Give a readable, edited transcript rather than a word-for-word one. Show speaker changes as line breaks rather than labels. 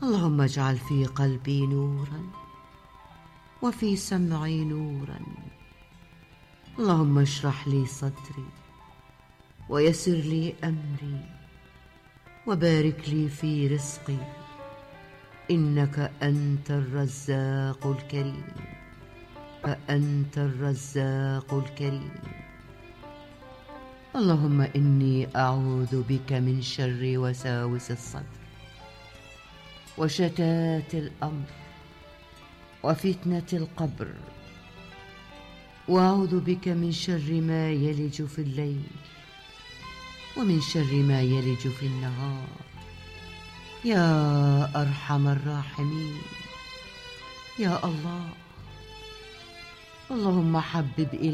اللهم اجعل في قلبي نورا وفي سمعي نورا. اللهم اشرح لي صدري ويسر لي أمري وبارك لي في رزقي، إنك أنت الرزاق الكريم، فأنت الرزاق الكريم. اللهم إني أعوذ بك من شر وساوس الصدر وشتات الأمر وفتنة القبر، وأعوذ بك من شر ما يلج في الليل ومن شر ما يلج في النهار، يا أرحم الراحمين يا الله. اللهم حبب إلي